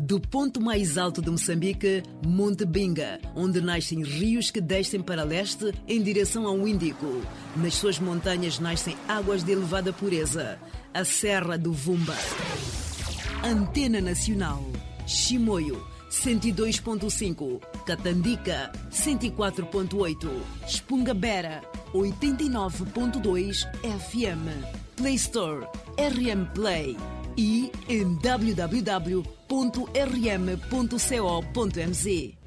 Do ponto mais alto de Moçambique, Monte Binga, onde nascem rios que descem para leste em direção ao Índico. Nas suas montanhas nascem águas de elevada pureza. A Serra do Vumba. Antena Nacional. Chimoio, 102.5. Catandica, 104.8. Espungabera, 89.2 FM. Play Store, RM Play. E em www.rm.co.mz.